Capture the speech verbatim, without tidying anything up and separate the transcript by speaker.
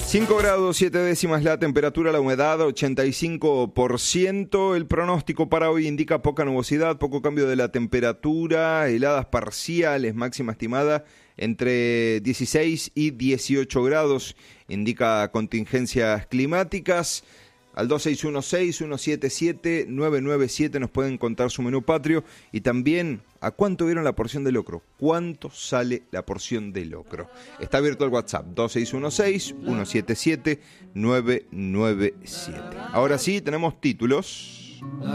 Speaker 1: cinco grados siete décimas la temperatura, la humedad ochenta y cinco por ciento. El pronóstico para hoy indica poca nubosidad, poco cambio de la temperatura, heladas parciales, máxima estimada entre dieciséis y dieciocho grados. Indica contingencias climáticas. Al dos seis uno seis, uno siete siete, nueve nueve siete nos pueden contar su menú patrio y también a cuánto vieron la porción de locro, cuánto sale la porción de locro. Está abierto el WhatsApp dos seis uno seis, uno siete siete, nueve nueve siete. Ahora sí, tenemos títulos.